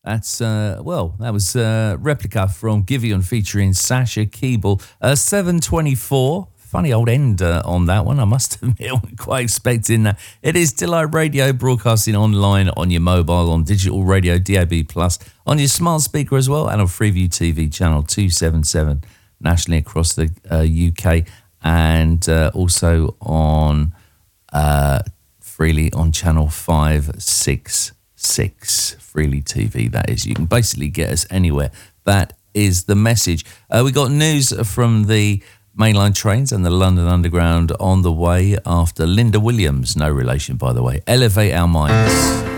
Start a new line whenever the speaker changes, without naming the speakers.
That's, that was Replica from Giveon featuring Sasha Keeble. 7:24. Funny old end on that one, I must admit. I wasn't quite expecting that. It is Delight Radio, broadcasting online on your mobile, on digital radio, DAB+, on your smart speaker as well, and on Freeview TV channel 277, nationally across the UK, and also on freely on channel 566, Freely TV, that is. You can basically get us anywhere. That is the message. We got news from the mainline trains and the London Underground on the way after Linda Williams, no relation by the way, Elevate Our Minds.